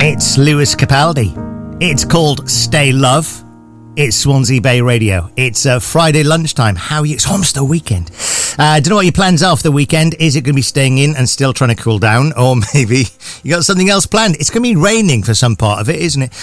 It's Lewis Capaldi. It's called Stay Love. It's Swansea Bay Radio. It's Friday lunchtime. How are you? It's almost the weekend. Don't know what your plans are for the weekend. Is it going to be staying in and still trying to cool down? Or maybe you got something else planned? It's going to be raining for some part of it, isn't it?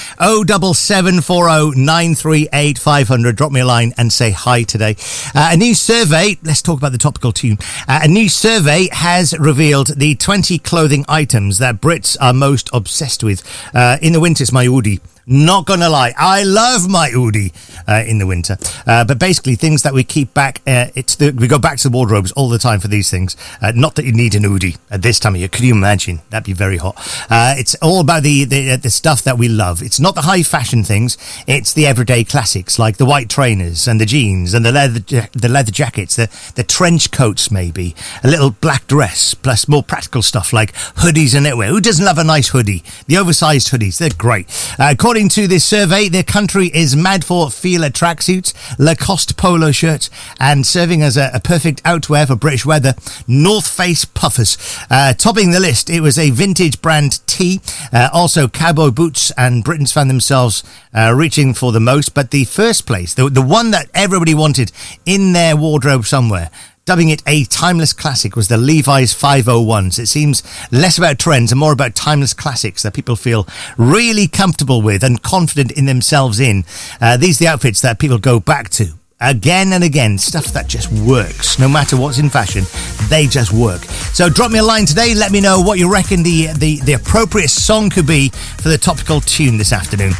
07740 938 500. Drop me a line and say hi today. A new survey, let's talk about the topical tune. A new survey has revealed the 20 clothing items that Brits are most obsessed with. In the winter, it's my hoodie. Not gonna lie, I love my hoodie in the winter. But basically, things that we keep back, we go back to the wardrobes all the time for these things. Not that you need an hoodie at this time of year. Could you imagine? That'd be very hot. It's all about the stuff that we love. It's not the high fashion things. It's the everyday classics like the white trainers and the jeans and the leather jackets, the trench coats, maybe a little black dress, plus more practical stuff like hoodies and knitwear. Who doesn't love a nice hoodie? The oversized hoodies, they're great. According to this survey, the country is mad for Fila tracksuits, Lacoste polo shirts, and serving as a perfect outwear for British weather, North Face puffers. Topping the list, it was a vintage brand tee, also cowboy boots, and Britons found themselves reaching for the most. But the first place, the one that everybody wanted in their wardrobe somewhere, dubbing it a timeless classic, was the Levi's 501s. It seems less about trends and more about timeless classics that people feel really comfortable with and confident in themselves in. These are the outfits that people go back to again and again. Stuff that just works. No matter what's in fashion, they just work. So drop me a line today. Let me know what you reckon the appropriate song could be for the topical tune this afternoon.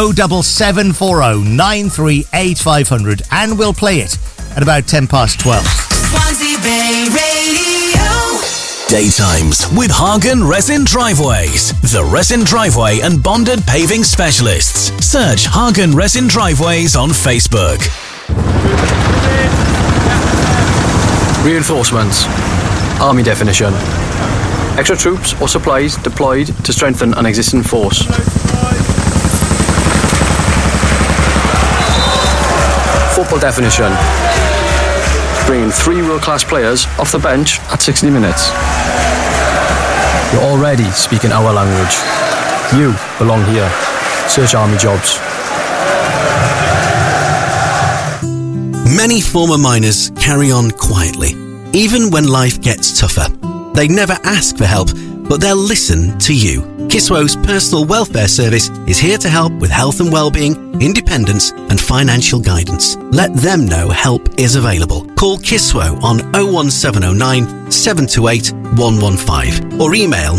07740 938 500, and we'll play it at about 12:10. Swansea Bay Radio. Daytimes with Hagen Resin Driveways, the resin driveway and bonded paving specialists. Search Hagen Resin Driveways on Facebook. Reinforcements. Army definition. Extra troops or supplies deployed to strengthen an existing force. Football definition. Bringing 3 world-class players off the bench at 60 minutes. You're already speaking our language. You belong here. Search Army Jobs. Many former miners carry on quietly, even when life gets tougher. They never ask for help, but they'll listen to you. Kiswo's personal welfare service is here to help with health and well-being, independence and financial guidance. Let them know help is available. Call Kiswo on 01709 728 115 or email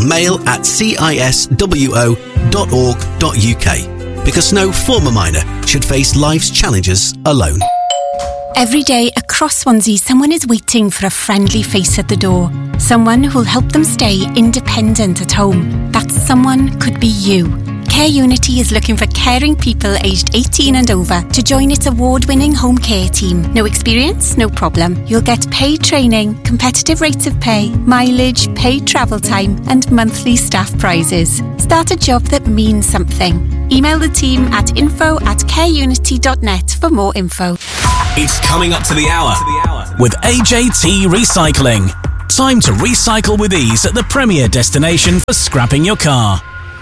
mail@ciswo.org.uk, because no former miner should face life's challenges alone. Every day across Swansea, someone is waiting for a friendly face at the door. Someone who'll help them stay independent at home. That someone could be you. Care Unity is looking for caring people aged 18 and over to join its award-winning home care team. No experience? No problem. You'll get paid training, competitive rates of pay, mileage, paid travel time, and monthly staff prizes. Start a job that means something. Email the team at info@careunity.net for more info. It's coming up to the hour with AJT Recycling. Time to recycle with ease at the premier destination for scrapping your car.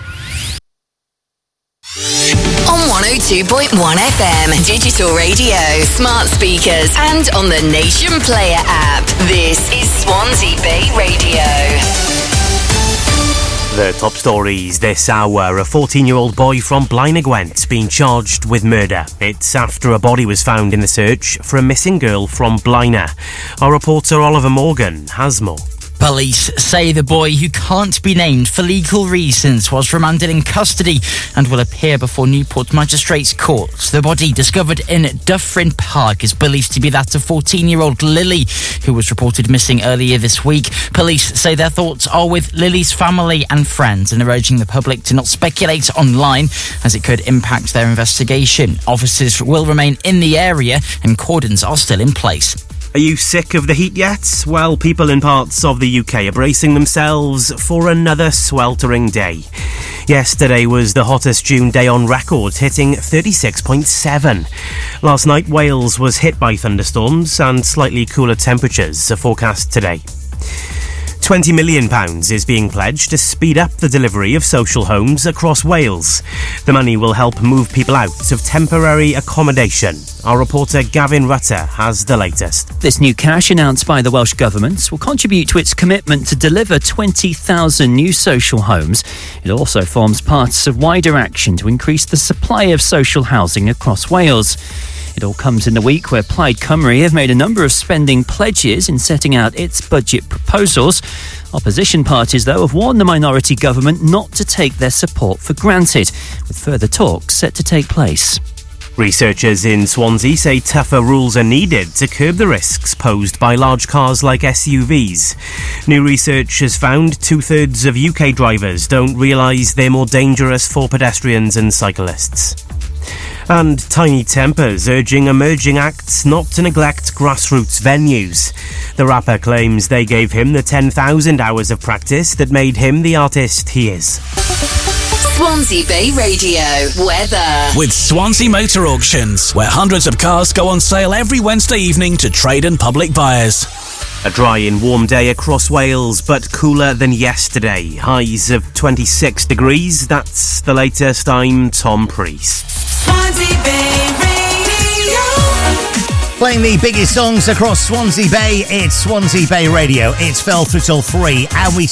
On 102.1 FM, digital radio, smart speakers, and on the Nation Player app. This is Swansea Bay Radio. The top stories this hour. A 14-year-old boy from Blaenau Gwent being charged with murder. It's after a body was found in the search for a missing girl from Blaenau. Our reporter Oliver Morgan has more. Police say the boy, who can't be named for legal reasons, was remanded in custody and will appear before Newport Magistrates Court. The body, discovered in Dyffryn Park, is believed to be that of 14-year-old Lily, who was reported missing earlier this week. Police say their thoughts are with Lily's family and friends and are urging the public to not speculate online, as it could impact their investigation. Officers will remain in the area and cordons are still in place. Are you sick of the heat yet? Well, people in parts of the UK are bracing themselves for another sweltering day. Yesterday was the hottest June day on record, hitting 36.7. Last night, Wales was hit by thunderstorms and slightly cooler temperatures are forecast today. £20 million is being pledged to speed up the delivery of social homes across Wales. The money will help move people out of temporary accommodation. Our reporter Gavin Rutter has the latest. This new cash announced by the Welsh Government will contribute to its commitment to deliver 20,000 new social homes. It also forms part of wider action to increase the supply of social housing across Wales. It all comes in the week where Plaid Cymru have made a number of spending pledges in setting out its budget proposals. Opposition parties, though, have warned the minority government not to take their support for granted, with further talks set to take place. Researchers in Swansea say tougher rules are needed to curb the risks posed by large cars like SUVs. New research has found 2/3 of UK drivers don't realise they're more dangerous for pedestrians and cyclists. And Tiny Tempers urging emerging acts not to neglect grassroots venues. The rapper claims they gave him the 10,000 hours of practice that made him the artist he is. Swansea Bay Radio weather. With Swansea Motor Auctions, where hundreds of cars go on sale every Wednesday evening to trade and public buyers. A dry and warm day across Wales, but cooler than yesterday. Highs of 26 degrees. That's the latest. I'm Tom Priest. Swansea Bay Radio. Playing the biggest songs across Swansea Bay, it's Swansea Bay Radio. It's fell through till 3, and we